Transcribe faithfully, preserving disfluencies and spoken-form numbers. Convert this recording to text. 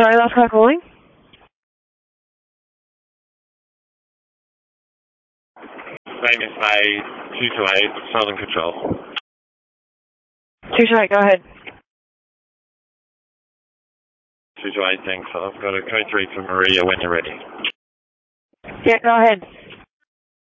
Sorry, last call calling. Name is May, two two eight, Southern Control. two two eight, go ahead. two two eight, thanks. I've got a code three for Maria when you're ready. Yeah, go ahead.